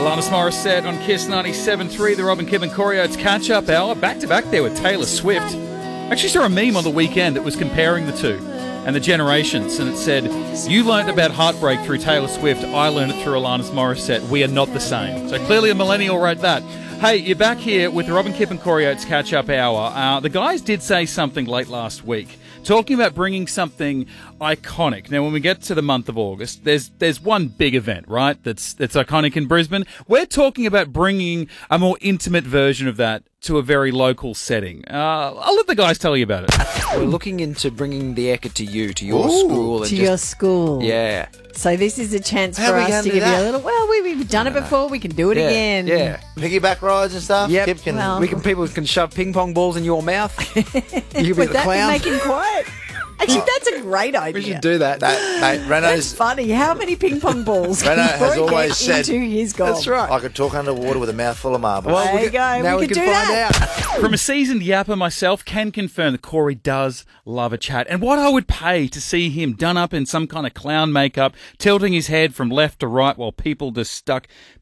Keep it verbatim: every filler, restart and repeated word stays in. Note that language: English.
Alanis Morissette on Kiss ninety-seven point three, the Robin Kibb and Corey Oates catch-up hour. Back-to-back there with Taylor Swift. I actually saw a meme on the weekend that was comparing the two and the generations, and it said, you learnt about heartbreak through Taylor Swift, I learned it through Alanis Morissette. We are not the same. So clearly a millennial wrote that. Hey, you're back here with the Robin Kibb and Corey Oates catch-up hour. Uh, the guys did say something late last week, talking about bringing something iconic. Now, when we get to the month of August, there's there's one big event, right, that's that's iconic in Brisbane. We're talking about bringing a more intimate version of that to a very local setting. Uh, I'll let the guys tell you about it. We're looking into bringing the Ekka to you, to your Ooh, school. And to just, your school. Yeah. So this is a chance How for are we us gonna to do give you that? a little, well, we, we've done it before, we can do it Yeah, again. yeah. Piggyback rides and stuff. Yep. Kip can, Well- We can people can shove ping pong balls in your mouth. You can be Would the that clown. make him quiet? Actually, that's a great idea. We should do that. that, mate, That's Renault's, funny. How many ping pong balls Renault can has Corey always get said- into his goal? That's right. I could talk underwater with a mouthful of marbles. Well, There we you go. Now We we, can can do find that. out. From a seasoned yapper myself, can confirm that Corey does love a chat. And what I would pay to see him done up in some kind of clown makeup, tilting his head from left to right while people just stuck